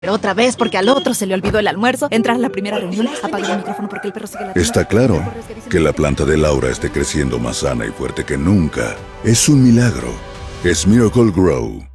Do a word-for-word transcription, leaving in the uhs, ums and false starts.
Pero otra vez, porque al otro se le olvidó el almuerzo, entrar a la primera reunión, apagar el micrófono porque el perro sigue la... Está claro que la planta de Laura esté creciendo más sana y fuerte que nunca. Es un milagro. Es Miracle Grow.